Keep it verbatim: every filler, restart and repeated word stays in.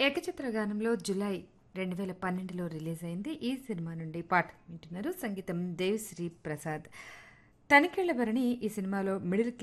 ఏకచిత్ర గానంలో July రెండు వేల పన్నెండులో రిలీజ్ అయింది. ఈ సినిమా నుండి పాట వింటున్నారు. సంగీతం దేవిశ్రీ ప్రసాద్. తనికెళ్ల భరణి ఈ సినిమాలో మిడిల్